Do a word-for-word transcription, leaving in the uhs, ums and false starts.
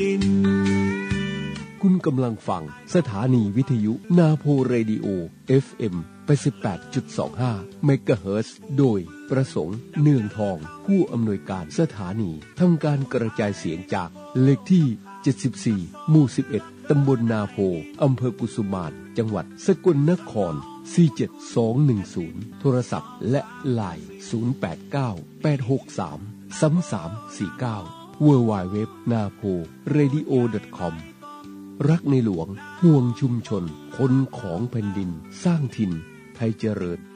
คุณกำลังฟังสถานีวิทยุนาโพเรดิโอ เอฟ เอ็ม แปดสิบแปดจุดสองห้า เมกะเฮิรตซ์โดยประสงค์เนืองทองผู้อำนวยการสถานีทำการกระจายเสียงจากเลขที่เจ็ดสิบสี่หมู่สิบเอ็ดตำบลนาโพอำเภอกุสุมานจังหวัดสกลนครสี่เจ็ดสองหนึ่งศูนย์โทรศัพท์และไลน์ศูนย์แปดเก้า แปดหกสาม สามสามสี่เก้า ดับเบิลยู ดับเบิลยู ดับเบิลยู ดอท นาโพเรดิโอ ดอท คอม รักในหลวงห่วงชุมชนคนของแผ่นดินสร้างถิ่นไทยเจริญ